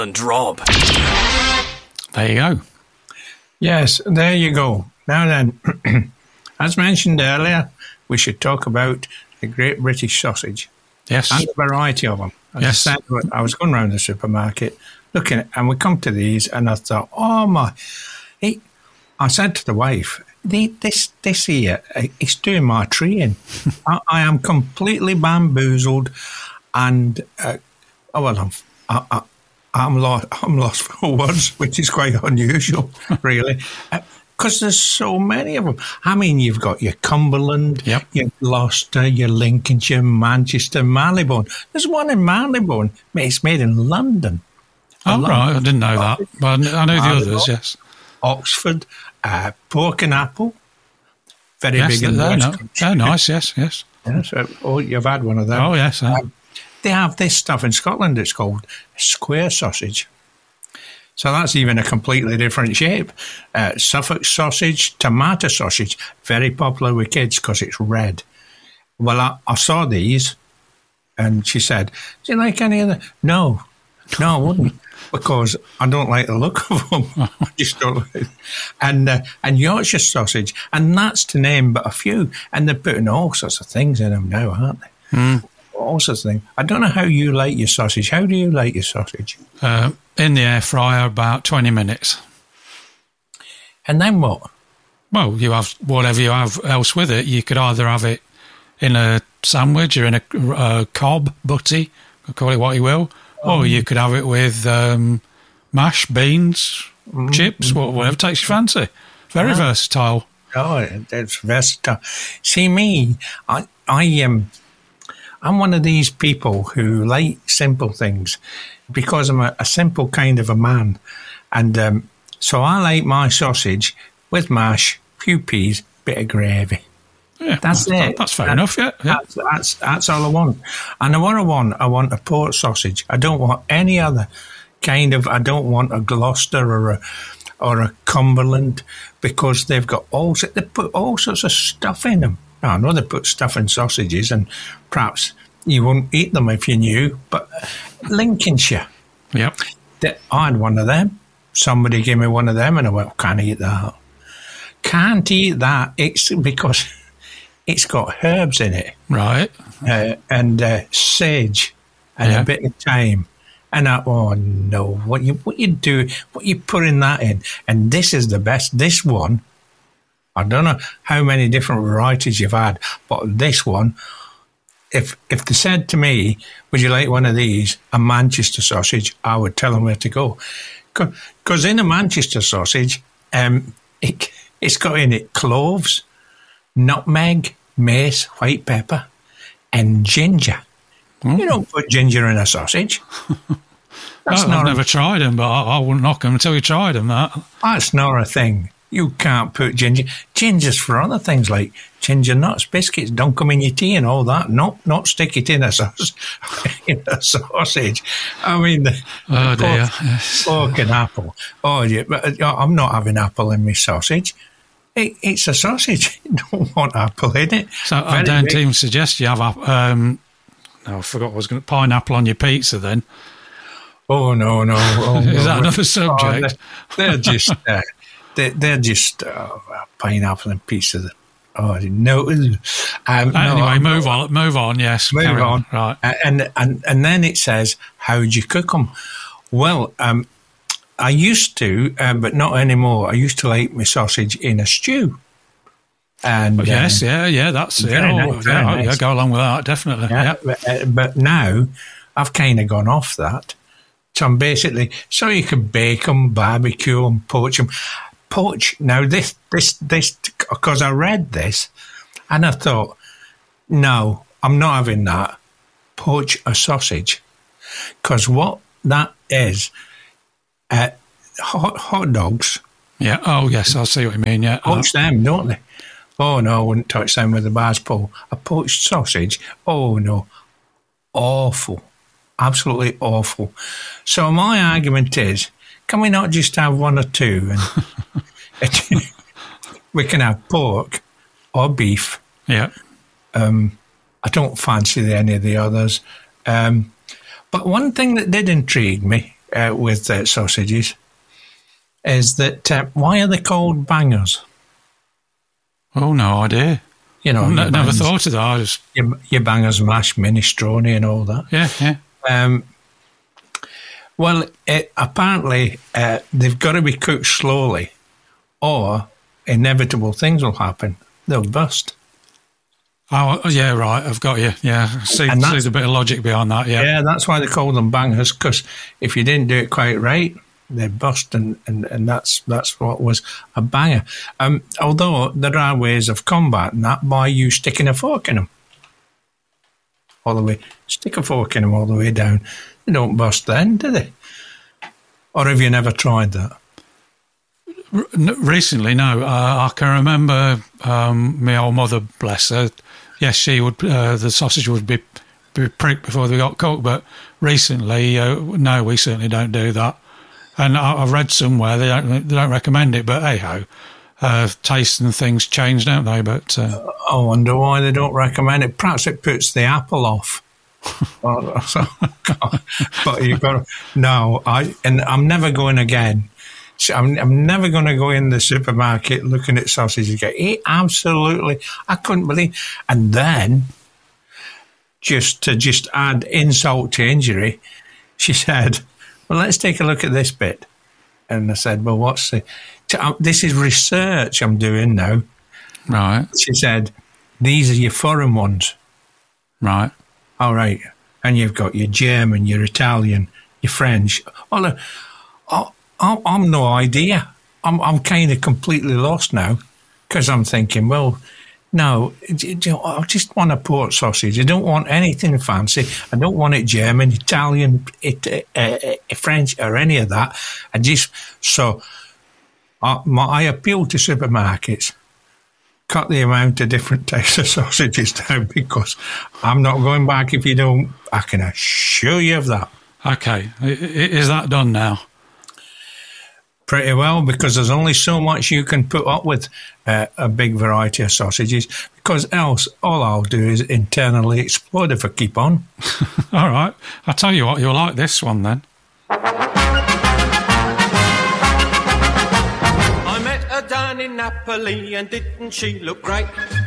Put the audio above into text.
And Rob. There you go. Yes, there you go. Now then, as mentioned earlier, we should talk about the Great British Sausage. Yes. And a variety of them. Yes. I was going around the supermarket looking at, and we come to these, and I thought, oh my. I said to the wife, this here, it's doing my treeing. I am completely bamboozled, and, I'm lost for words, which is quite unusual, really. Because there's so many of them. I mean, you've got your Cumberland, your Gloucester, your Lincolnshire, Manchester, Marylebone. There's one in Marylebone. It's made in London. Oh, right. I didn't know that. But I know the others, yes. Oxford, Pork and Apple. Very big in the West Country. Oh, nice, yes. Yes, you've had one of them. Oh, yes. They have this stuff in Scotland. It's called square sausage. So that's even a completely different shape. Suffolk sausage, tomato sausage, very popular with kids because it's red. Well, I saw these, and she said, "Do you like any of them?" No, I wouldn't, because I don't like the look of them. I just don't like it. And Yorkshire sausage, and that's to name but a few. And they're putting all sorts of things in them now, aren't they? Mm. All sorts of things. I don't know how you like your sausage. How do you like your sausage? In the air fryer, about 20 minutes. And then what? Well, you have whatever you have else with it. You could either have it in a sandwich or in a cob, butty, call it what you will, or you could have it with mash, beans, chips, whatever takes your fancy. Very versatile. Oh, it's versatile. See, me, I'm one of these people who like simple things because I'm a simple kind of a man. And so I like my sausage with mash, few peas, bit of gravy. Yeah, that's it. That's fair enough, yeah. That's all I want. And what I want a port sausage. I don't want any other kind of, I don't want a Gloucester or a Cumberland, because they put all sorts of stuff in them. Now, I know they put stuff in sausages, and perhaps you wouldn't eat them if you knew, but Lincolnshire. Yep. I had one of them. Somebody gave me one of them, and I went, can't eat that. Can't eat that. It's because it's got herbs in it. Right. And sage and a bit of thyme. And oh no, what you putting that in? And this is the best. This one, I don't know how many different varieties you've had, but this one, if they said to me, would you like one of these, a Manchester sausage, I would tell them where to go. Because in a Manchester sausage, it's got in it cloves, nutmeg, mace, white pepper, and ginger. You don't put ginger in a sausage. I've never tried them, but I wouldn't knock them until you tried them. That's not a thing. You can't put ginger. Ginger's for other things like ginger nuts, biscuits. Don't come in your tea and all that. Not stick it in a sausage. I mean, pork and apple. Oh, yeah, I'm not having apple in my sausage. It's a sausage. You don't want apple in it. So I don't even suggest you have no, I forgot I was going to pineapple on your pizza then. Oh, no. Is that another subject? They're just pineapple and pizza. Oh, no. Anyway, move on, yes. Move on. Right. And then it says, how do you cook them? Well, I used to, but not anymore. I used to like my sausage in a stew. And yes, that's it. Nice. Go along with that, definitely. Yeah. But now I've kind of gone off that. So I'm basically, so you can bake them, barbecue them, poach them. Poach. Now this, because I read this, and I thought, no, I'm not having that. Poach a sausage, because what that is, hot dogs. Yeah. Oh yes, I see what you mean. Yeah. Poach them, don't they? Oh, no, I wouldn't touch them with a bar's pole. A poached sausage? Oh, no. Awful. Absolutely awful. So my argument is, can we not just have one or two? And we can have pork or beef. Yeah. I don't fancy any of the others. But one thing that did intrigue me, with sausages is that why are they called bangers? Oh, no idea. You know, Never thought of that. I just... your bangers, mash, minestrone, and all that. Yeah. Well, apparently they've got to be cooked slowly, or inevitable things will happen. They'll burst. Oh, yeah, right. I've got you. Yeah, there's a bit of logic behind that. Yeah, that's why they call them bangers. Because if you didn't do it quite right, they bust, and that's what was a banger. Although there are ways of combating that by you sticking a fork in them all the way. Stick a fork in them all the way down. They don't bust then, do they? Or have you never tried that? Recently, no. I can remember my old mother, bless her. Yes, she would. The sausage would be pricked before they got cooked. But recently, no, we certainly don't do that. And I've read somewhere they don't recommend it. But hey ho, tastes and things change, don't they? But I wonder why they don't recommend it. Perhaps it puts the apple off. But you've got no. I'm never going again. I'm never going to go in the supermarket looking at sausages again. Absolutely, I couldn't believe. And then, just to add insult to injury, she said, "Well, let's take a look at this bit." And I said, "Well, what's the? This is research I'm doing now." Right. She said, "These are your foreign ones." Right. All right. And you've got your German, your Italian, your French. Well, I'm no idea. I'm kind of completely lost now because I'm thinking, well, no, I just want a pork sausage. I don't want anything fancy. I don't want it German, Italian, French, or any of that. I appeal to supermarkets. Cut the amount of different types of sausages down because I'm not going back if you don't. I can assure you of that. Okay. Is that done now? Pretty well, because there's only so much you can put up with a big variety of sausages, because else all I'll do is internally explode if I keep on. All right. I'll tell you what, you'll like this one then. Down in Napoli, and didn't she look great?